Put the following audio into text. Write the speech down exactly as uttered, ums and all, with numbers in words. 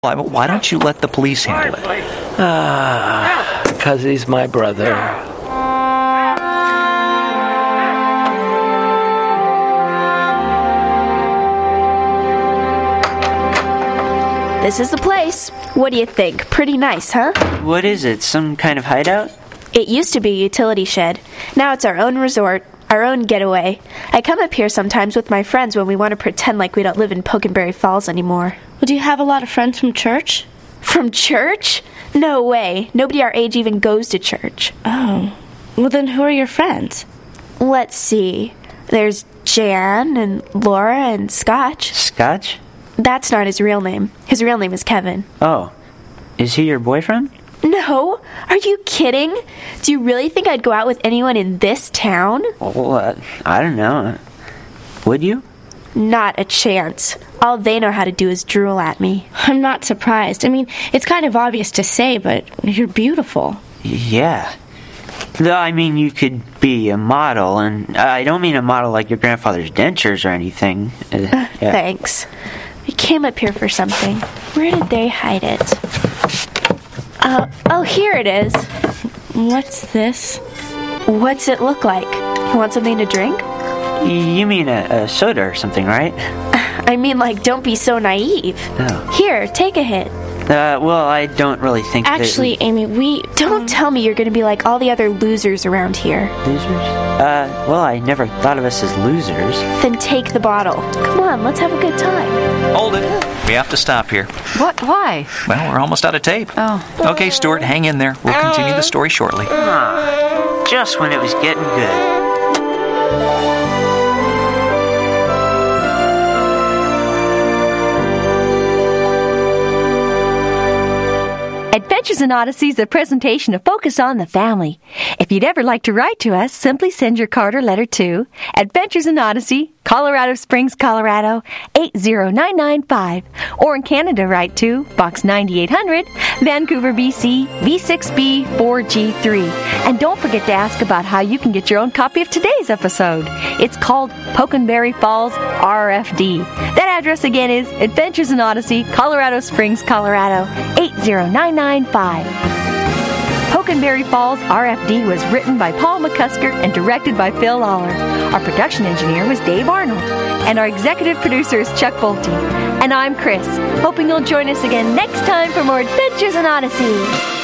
Why, why don't you let the police handle it? Ah, because he's my brother. This is the place. What do you think? Pretty nice, huh? What is it? Some kind of hideout? It used to be a utility shed. Now it's our own resort, our own getaway. I come up here sometimes with my friends when we want to pretend like we don't live in Pokenberry Falls anymore. Well, do you have a lot of friends from church? From church? No way. Nobody our age even goes to church. Oh. Well, then who are your friends? Let's see. There's Jan and Laura and Scotch. Scotch? That's not his real name. His real name is Kevin. Oh. Is he your boyfriend? No. Are you kidding? Do you really think I'd go out with anyone in this town? Well, uh, I don't know. Would you? Not a chance. All they know how to do is drool at me. I'm not surprised. I mean, it's kind of obvious to say, but you're beautiful. Yeah. Though, I mean, you could be a model, and I don't mean a model like your grandfather's dentures or anything. Uh, uh, yeah. Thanks. We came up here for something. Where did they hide it? Uh, oh, here it is. What's this? What's it look like? You want something to drink? You mean a, a soda or something, right? I mean, like, don't be so naive. Oh. Here, take a hit. Uh, well, I don't really think Actually, that... Amy, we... Don't um, tell me you're going to be like all the other losers around here. Losers? Uh, well, I never thought of us as losers. Then take the bottle. Come on, let's have a good time. Hold it. We have to stop here. What? Why? Well, we're almost out of tape. Oh. Okay, Stuart, hang in there. We'll continue the story shortly. Ah, just when it was getting good. Adventures in Odyssey is a presentation of Focus on the Family. If you'd ever like to write to us, simply send your card or letter to Adventures in Odyssey, Colorado Springs, Colorado, eight zero nine nine five. Or in Canada, write to Box ninety-eight hundred, Vancouver, B C, V six B four G three. And don't forget to ask about how you can get your own copy of today's episode. It's called Pokenberry Falls R F D. That address again is Adventures in Odyssey, Colorado Springs, Colorado, eight zero nine nine five. Pokenberry Falls R F D was written by Paul McCusker and directed by Phil Lawler. Our production engineer was Dave Arnold. And our executive producer is Chuck Bolte. And I'm Chris, hoping you'll join us again next time for more Adventures in Odyssey.